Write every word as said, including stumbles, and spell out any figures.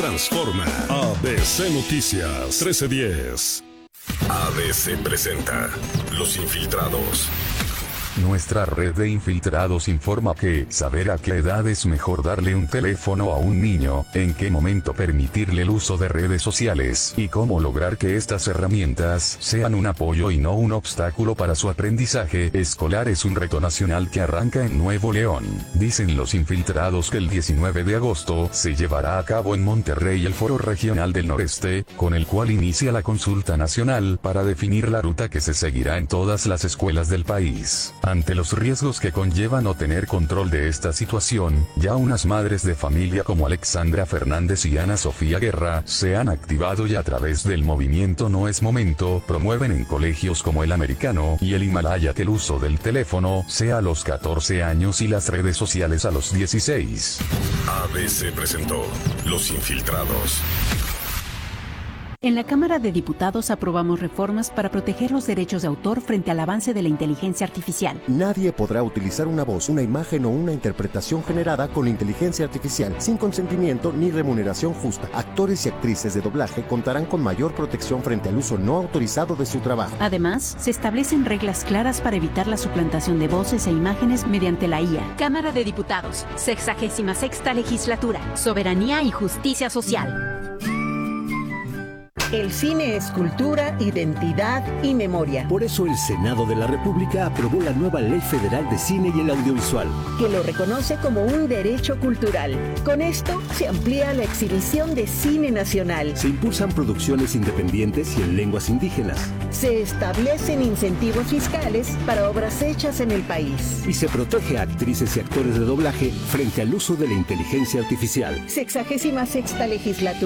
Transforma. A B C Noticias trece diez. A B C presenta Los Infiltrados. Nuestra red de infiltrados informa que saber a qué edad es mejor darle un teléfono a un niño, en qué momento permitirle el uso de redes sociales y cómo lograr que estas herramientas sean un apoyo y no un obstáculo para su aprendizaje escolar es un reto nacional que arranca en Nuevo León. Dicen los infiltrados que el diecinueve de agosto se llevará a cabo en Monterrey el Foro Regional del Noreste, con el cual inicia la consulta nacional para definir la ruta que se seguirá en todas las escuelas del país. Ante los riesgos que conlleva no tener control de esta situación, ya unas madres de familia como Alexandra Fernández y Ana Sofía Guerra se han activado y a través del movimiento No es Momento promueven en colegios como el Americano y el Himalaya que el uso del teléfono sea a los catorce años y las redes sociales a los dieciséis. A B C presentó Los Infiltrados. En la Cámara de Diputados aprobamos reformas para proteger los derechos de autor frente al avance de la inteligencia artificial. Nadie podrá utilizar una voz, una imagen o una interpretación generada con inteligencia artificial sin consentimiento ni remuneración justa. Actores y actrices de doblaje contarán con mayor protección frente al uso no autorizado de su trabajo. Además, se establecen reglas claras para evitar la suplantación de voces e imágenes mediante la I A. Cámara de Diputados, sexagésima sexta legislatura, soberanía y justicia social. El cine es cultura, identidad y memoria. Por eso el Senado de la República aprobó la nueva Ley Federal de Cine y el Audiovisual, que lo reconoce como un derecho cultural. Con esto se amplía la exhibición de cine nacional. Se impulsan producciones independientes y en lenguas indígenas. Se establecen incentivos fiscales para obras hechas en el país. Y se protege a actrices y actores de doblaje frente al uso de la inteligencia artificial. Sexagésima sexta legislatura.